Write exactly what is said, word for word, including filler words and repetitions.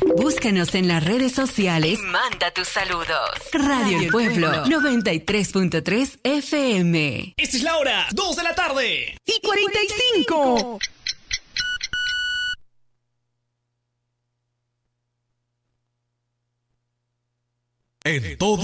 Búscanos en las redes sociales y manda tus saludos. Radio El Pueblo, noventa y tres punto tres F M. Esta es la hora, dos de la tarde. Y cuarenta y cinco. En todo